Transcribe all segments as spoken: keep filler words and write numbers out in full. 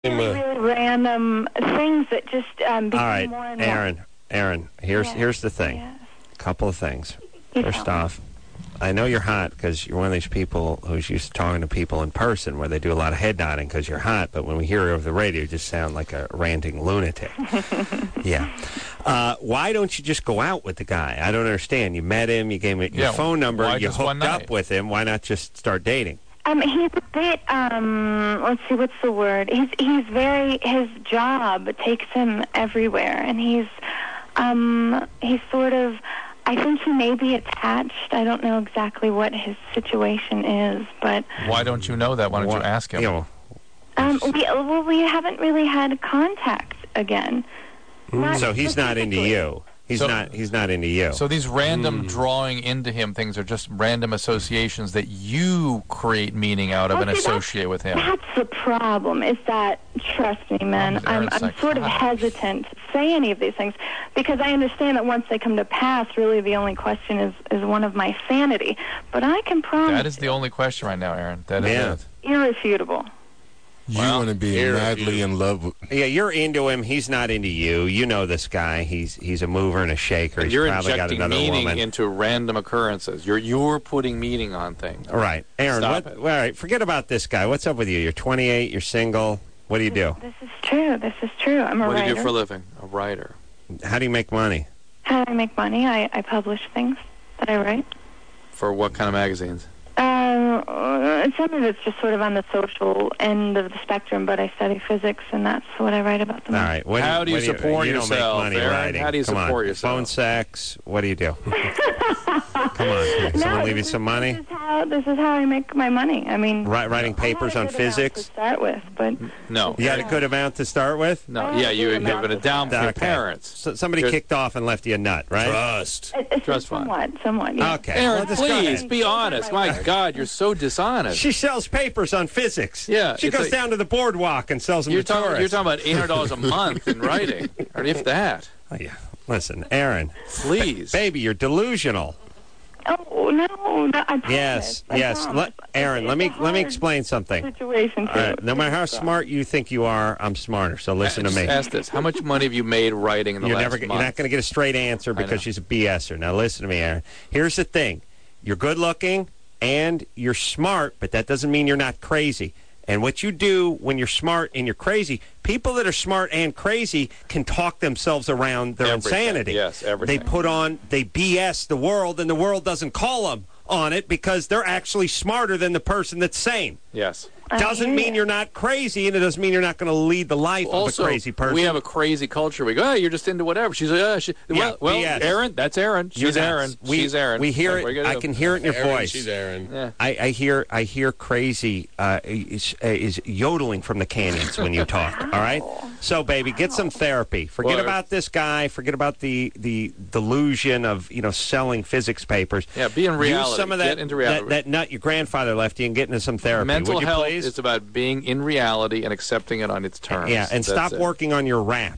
really random things that just um, become All right, more and Aaron, more. Aaron, here's Yes, here's the thing. yes. A couple of things. You First tell me. off, I know you're hot because you're one of these people who's used to talking to people in person where they do a lot of head nodding because you're hot, but when we hear you over the radio, you just sound like a ranting lunatic. Yeah. Uh, why don't you just go out with the guy? I don't understand. You met him, you gave him your Yeah, phone number, why you just one hooked night? up with him. Why not just start dating? Um, he's a bit, um, let's see, what's the word? He's, he's very, his job takes him everywhere, and he's, um, he's sort of, I think he may be attached. I don't know exactly what his situation is, but... Why don't you know that? Why don't What- you ask him? You know, Um, we, well, we haven't really had contact again. Not so he's not into specifically. you. He's So- not. He's not into you. So these Hmm. random drawing into him things are just random associations that you create meaning out of Well, and see, that's- associate with him. That's the problem, is that, trust me, man, Well, I'm, Aaron's I'm sort of psychotic. hesitant to say any of these things because I understand that once they come to pass, really the only question is, is one of my sanity. But I can promise That is the only question right now, Aaron. That is Yeah. it. irrefutable. You Well, want to be here, madly you- in love with... Yeah, you're into him. He's not into you. You know this guy. He's he's a mover and a shaker. And He's you're probably got injecting another meaning woman. into random occurrences. You're you're putting meaning on things. All right, Aaron. Stop What? it. All right, forget about this guy. What's up with you? You're twenty-eight. You're single. What do you do? This is true. This is true. I'm a What do writer. you do for a living? A writer. How do you make money? How do I make money? I, I publish things that I write. For what kind of magazines? Uh, it's something that's just sort of on the social end of the spectrum, but I study physics, and that's what I write about the All most. right. What How do you what support you, you yourself, don't make money Aaron? writing. How do you Come support on. yourself? Phone sex. What do you do? Come on. Can someone No, leave you this some is- money? This is how this is how I make my money. I mean, Ri- writing I had a papers on good amount physics. to start with, but No. You got a good amount to start with. No. I Yeah, had a you good have amount been a to down for your Okay. parents. So somebody There's- kicked off and left you a nut, right? Trust. it, it's Trust fund. somewhat, somewhat. Yeah. Okay. Aaron, Well, just go please ahead. be honest. My God, you're so dishonest. She sells papers on physics. Yeah, She it's goes like- down to the boardwalk and sells them You're to talking, tourists. you're talking about eight hundred dollars a month in writing, or if that. Oh, yeah. Listen, Aaron. Please. Baby, you're delusional. Oh no, no I promise. Yes, I yes. promise. Let, Aaron, It's let me a let me hard explain something. Situation All too. right, no matter how smart you think you are, I'm smarter. So listen to Just me. ask this. How much money have you made writing in the You're last never you're month? not going to get a straight answer I know. because she's a BSer. Now listen to me, Aaron. Here's the thing: you're good looking and you're smart, but that doesn't mean you're not crazy. And what you do when you're smart and you're crazy, people that are smart and crazy can talk themselves around their Everything. insanity. Yes, everything. They put on, they B S the world, and the world doesn't call them on it because they're actually smarter than the person that's sane. Yes. I Doesn't hear mean ya. you're not crazy, and it doesn't mean you're not going to lead the life Also, of a crazy person. we have a crazy culture. We go, oh, you're just into whatever. She's like, oh, she, Yeah, well, well B S. Aaron, that's Aaron. You're She's nuts. Aaron. We, She's Aaron. We hear What are you it. gonna I do? can hear it in your Aaron, voice. she's Aaron. Yeah. I, I hear I hear crazy uh, is, uh, is yodeling from the canyons when you talk. All right, so baby, get some therapy. Forget Well, about this guy. Forget about the, the delusion of you know selling physics papers. Yeah, be in reality. Use some of that Get into reality. that, that nut your grandfather left you and get into some therapy. Mental Would you health please? is about being in reality and accepting it on its terms. Yeah, and That's stop it. working on your rap.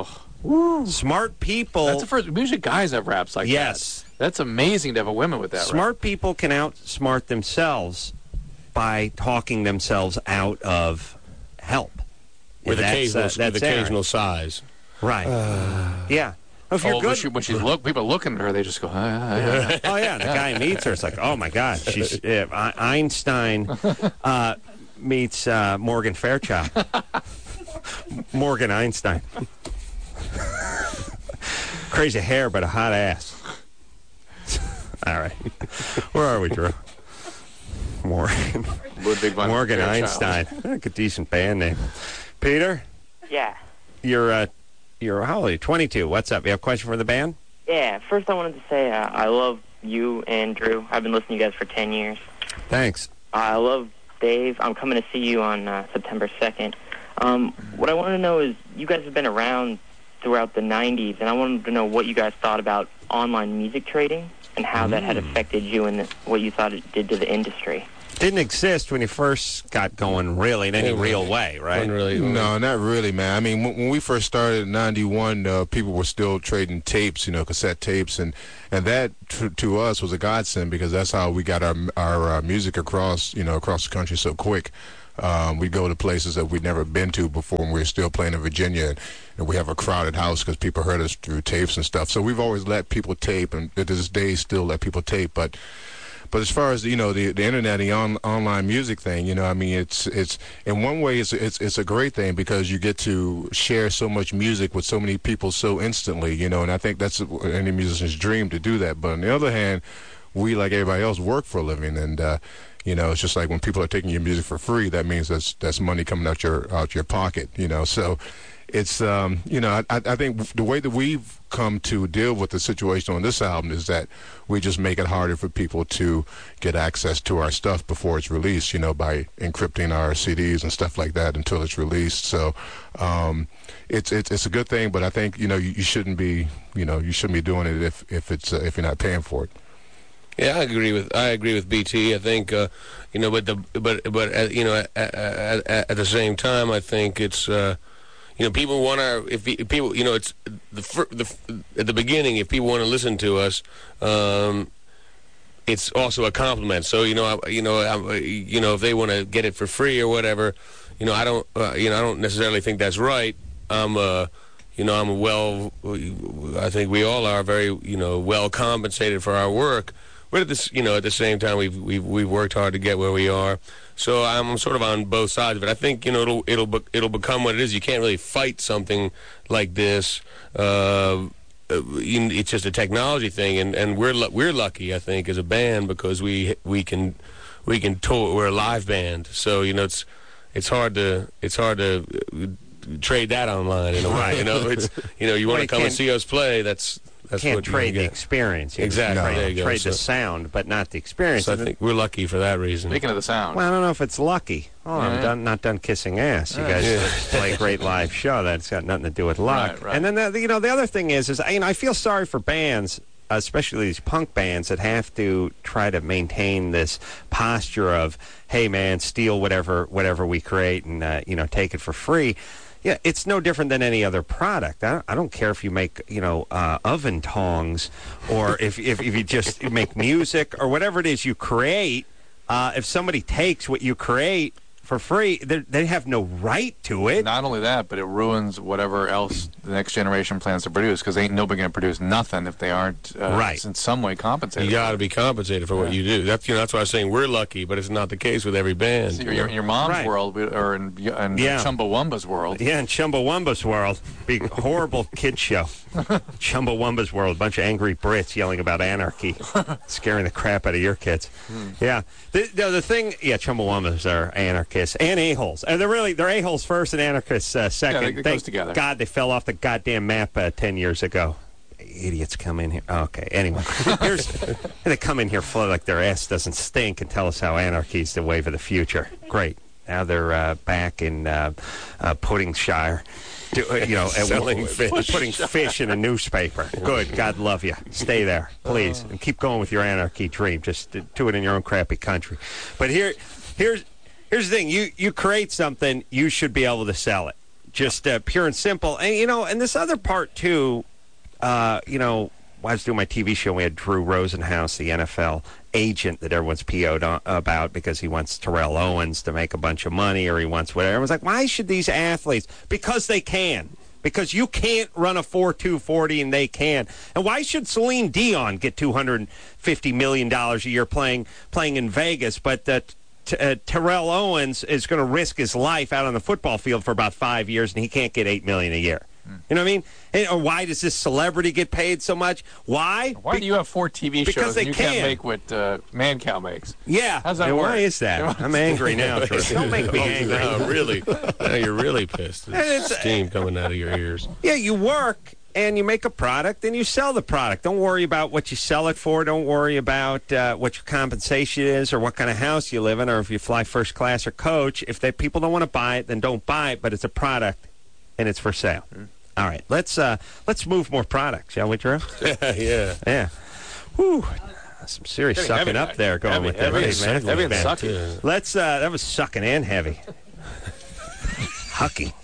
Oh, Smart people. that's the first. Usually, guys have raps like Yes. that. That's amazing to have a women with that. rap. Smart people can outsmart themselves by talking themselves out of help. With And that's, occasional, uh, with that's Aaron. occasional size. Right. yeah. If you're Oh, when, good. she, when she's look, people are looking at her. They just go, ah, ah, ah. oh yeah, the guy meets her. It's like, oh my God, she's uh, I- Einstein uh, meets uh, Morgan Fairchild. Morgan Einstein. Crazy hair, but a hot ass. All right, where are we, Drew? Morgan. Ludwig von Morgan Fairchild. Einstein. Like a decent band name. Peter, Yeah. you're uh, you're how old are you? twenty-two. What's up? You have a question for the band? Yeah. First, I wanted to say uh, I love you and Drew. I've been listening to you guys for ten years. Thanks. Uh, I love Dave. I'm coming to see you on uh, September second. Um, what I want to know is you guys have been around throughout the nineties, and I wanted to know what you guys thought about online music trading and how that had affected you and what you thought it did to the industry. Didn't exist when you first got going, really, in any Yeah, real way, right? Wasn't really, no, not really, man. I mean, when, when we first started in ninety-one, uh, people were still trading tapes, you know, cassette tapes, and and that to, to us was a godsend because that's how we got our our uh, music across, you know, across the country so quick. Um, we go to places that we'd never been to before, and we're still playing in Virginia, and, and we have a crowded house because people heard us through tapes and stuff. So we've always let people tape, and to this day still let people tape. But but as far as you know, the the internet, the on, online music thing, you know, I mean, it's it's in one way it's it's it's a great thing because you get to share so much music with so many people so instantly, you know, and I think that's any musician's dream to do that. But on the other hand, we, like everybody else, work for a living, and uh, you know, it's just like when people are taking your music for free, that means that's that's money coming out your out your pocket, you know. So it's um, you know, I I think the way that we've come to deal with the situation on this album is that we just make it harder for people to get access to our stuff before it's released, you know, by encrypting our C Ds and stuff like that until it's released. So um, it's it's it's a good thing, but I think you know you, you shouldn't be you know you shouldn't be doing it if if it's uh, if you're not paying for it. Yeah, I agree with I agree with B T. I think uh, you know, but the but but uh, you know at, at, at the same time, I think it's uh, you know people want to if, if people you know it's the, fir- the at the beginning if people want to listen to us, um, it's also a compliment. So you know I, you know I, you know if they want to get it for free or whatever, you know I don't uh, you know I don't necessarily think that's right. I'm uh, you know I'm a well I think we all are very you know well compensated for our work. But at this, you know, at the same time, we've we've we've worked hard to get where we are. So I'm sort of on both sides of it. I think you know it'll it'll be, it'll become what it is. You can't really fight something like this. Uh, it's just a technology thing, and, and we're we're lucky, I think, as a band because we we can we can tour. We're a live band, so you know it's it's hard to it's hard to trade that online in a way. You know, it's you know you want to come and see us play. That's That's can't what trade you the get. experience. You Exactly. Trade, There you go. trade So- the sound, but not the experience. So I think we're lucky for that reason. Speaking of the sound, Well, I don't know if it's lucky. Oh, I'm Yeah. done, not done kissing ass. You Yeah. guys Yeah. play a great live show. That's got nothing to do with luck. Right, right. And then, the, you know, the other thing is, is I, you know, I feel sorry for bands, especially these punk bands that have to try to maintain this posture of, hey, man, steal whatever whatever we create and, uh, you know, take it for free. Yeah, it's no different than any other product. I don't, I don't care if you make, you know, uh, oven tongs or if, if, if you just make music or whatever it is you create. Uh, if somebody takes what you create for free, they they have no right to it. not only that, but it ruins whatever else the next generation plans to produce because ain't nobody going to produce nothing if they aren't uh, Right. in some way compensated. You got to be compensated for what you do. That's you know that's why I was saying we're lucky, but it's not the case with every band. See, your, your mom's Right. world, we- or in, in Yeah. Chumbawamba's world. Yeah, in Chumbawamba's world, big horrible kid show. Chumbawamba's world, a bunch of angry Brits yelling about anarchy, scaring the crap out of your kids. Yeah, the, the the thing, yeah, Chumbawambas are anarchists and a-holes. And they're really they're a-holes first and anarchists uh, second. Yeah, it goes Thank together. God they fell off the goddamn map uh, ten years ago. Idiots come in here. Okay, anyway, here's they come in here full like their ass doesn't stink and tell us how anarchy is the wave of the future. Great. Now they're uh, back in uh, uh, Puddingshire. Do, uh, you know, at- Selling fish. putting fish in a newspaper. Good. God love you. Stay there, please, and keep going with your anarchy dream. Just uh, do it in your own crappy country. But here, here's here's the thing. You you create something, you should be able to sell it. Just uh, pure and simple. And you know, and this other part too. Uh, you know, when I was doing my T V show, we had Drew Rosenhaus, the N F L agent that everyone's P O'd on, about because he wants Terrell Owens to make a bunch of money or he wants whatever. I was like, why should these athletes? Because they can. Because you can't run a four two forty and they can. And why should Celine Dion get two hundred fifty million dollars a year playing playing in Vegas, but uh, T- uh, Terrell Owens is going to risk his life out on the football field for about five years and he can't get eight million dollars a year? You know what I mean? And, or why does this celebrity get paid so much? Why? Why do you have four T V Because shows they and you can. can't make what uh, Mancow makes? Yeah. How's that and work? why is that? I'm angry now, Drew. Don't make me angry. No, really. Now you're really pissed. And it's- There's steam coming out of your ears. Yeah, you work and you make a product and you sell the product. Don't worry about what you sell it for. Don't worry about uh, what your compensation is or what kind of house you live in or if you fly first class or coach. If they, people don't want to buy it, then don't buy it, but it's a product and it's for sale. Mm. All right, let's uh, let's move more products, shall we, Drew? Yeah. Yeah. Whew. Some serious Getting sucking heavy up back. there going Heavy, with heavy, that. and Hey, man, heavy and man. sucky. Let's, uh, that was sucking and heavy. Hucky.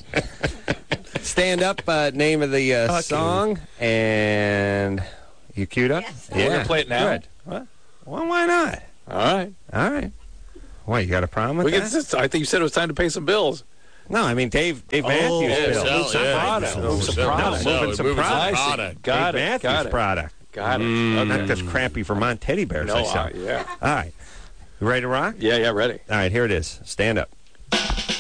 Stand Up, uh, name of the uh, song, and you queued up? Yes. Yeah. We're gonna play it now? Good. What? Well, why not? All right. All right. What, you got a problem with We that? get this, I think you said it was time to pay some bills. No, I mean Dave. Dave Oh, Matthews yeah, Bill. sell, Move some yeah. product. Move some No, product. moving Sell, some moving some product. product. Got Dave it. Matthews Got it. product. Got it. Mm. Not this crappy Vermont teddy bears No, I saw. uh, yeah. All right. You ready to rock? Yeah, yeah, ready. All right, here it is. Stand up.